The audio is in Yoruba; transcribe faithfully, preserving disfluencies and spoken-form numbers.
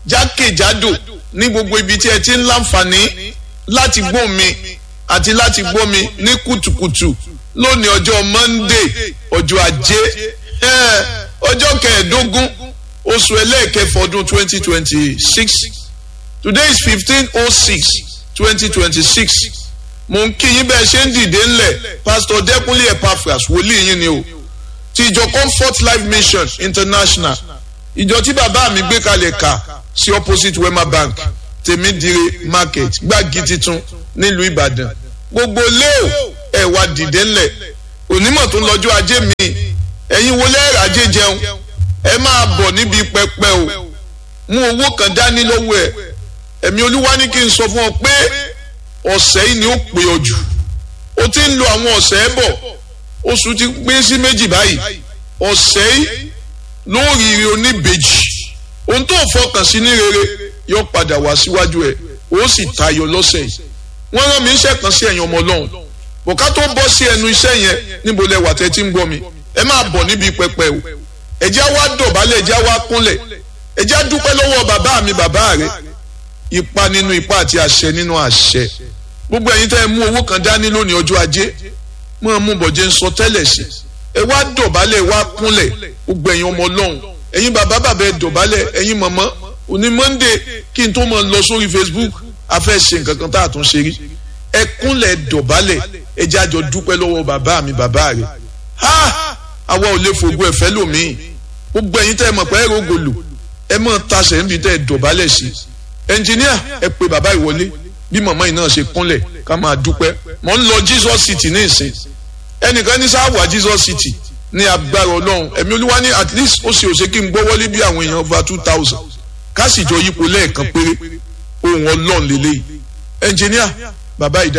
jákèjádò ní gbogbo ibi tí ẹ ti ń láǹfààní láti gbọ́ mi àti láti gbọ́ mi ní kùtùkùtù lónìí ọjọ́ Monday ọjọ́ ajé ọjọ́ kẹẹ̀ẹ́dógún oṣù ẹlẹ́ẹ̀kẹfà ọdún twenty twenty six today is fifteen oh six twenty twenty six mo ń kí yín bẹ́ẹ̀ ṣe ń dìde ńlẹ̀ Pastor Dẹ́kunlé Epaphras wòlíì yín ni o ti ìjọ Comfort Life Mission International ìjọ tí bàbá mi gbé kalẹ̀ kà sí opposite Wema Bank Tèmídire Market gbági titun nílùú Ìbàdàn gbogbo léo ẹ wá dìde ńlẹ̀ onímọ̀ tó ń lọ́jọ́ ajé mi ẹ̀yin wo lẹ́ẹ̀rẹ̀ ajé jẹun ẹ máa bọ̀ níbi pẹpẹ o mú owó kan dání lọ́wọ́ ẹ̀ ẹ̀mí Olúwa ní kí n sọ fún ọ pé ọ̀sẹ̀ yìí ni ó pè ọ jù o ti ń lo àwọn ọ̀sẹ̀ bọ̀ oṣù ti pín sí méjì báyìí ọ̀sẹ̀ yìí lóríire oníbejì ohun tó fọkàn sí ní rere yóò padà wá síwájú ẹ̀ ó sì tayọ lọ́sẹ̀ yìí wọ́n rán mi iṣẹ́ kan sí ẹ̀yin ọmọ Ọlọ́run bọ̀ká tó bọ́ sí ẹnu iṣẹ́ yẹn níbo lẹ wà tẹ́ tí ń gbọ́ mi ẹ máa bọ̀ níbi pẹpẹ o ẹ jẹ́ wá dọ̀bálẹ̀ ẹ jẹ́ wá kúnlẹ̀ ẹ jẹ́ dúpẹ́ lọ́wọ́ bàbá mi bàbá rẹ̀ ipa nínú ipa àti àṣẹ nínú àṣẹ gbogbo ẹ̀yin tẹ́ ẹ mú owó kan dání lónìí ọjọ́ ajé mọ́ ẹ mú bọ̀jẹ́ ń sọ tẹ́lẹ̀ sí ẹ wá dọ̀bálẹ̀ wá kúnlẹ̀ gbogbo ẹ̀yin ọmọ Ọlọ́run ẹ̀yin bàbá bàbá ẹ dọ̀bálẹ̀ ẹ̀yin mọ̀mọ́ òní Monday kí n tó mọ̀ lọ sórí Facebook a fẹ́ ṣe nǹkan kan tá a tún ṣe rí ẹ kúnlẹ̀ dọ̀bálẹ̀ ẹ jẹ́ àjọ dúpẹ́ lọ́wọ́ bàbá mi bàbá rẹ̀ ha àwa ò lè fògo ẹ̀fẹ́ lòmíì gbogbo ẹ̀yin tẹ́ ẹ mọ̀ pé ẹ rògòlò ẹ mọ̀ tasẹ̀ níbi tẹ́ ẹ dọ̀bálẹ̀ sí ẹnjìníà ẹ pe bàbá ìwọlé bí màmá yìí náà ṣe kúnlẹ̀ ká máa dúpẹ́ mọ̀ ń lọ Jesus City ní ìsìn ẹnìkan ní sáwà Jesus City ní agbára Ọlọ́run ẹ̀mí Olúwa ní at least ó ṣe òṣè kí n gbọ́ wọlé bí àwọn èèyàn over two thousand ká sì jọ yípo lẹ́ẹ̀kan péré ohun Ọlọ́run lélẹ́yìí ẹnjìníà bàbá ìdá.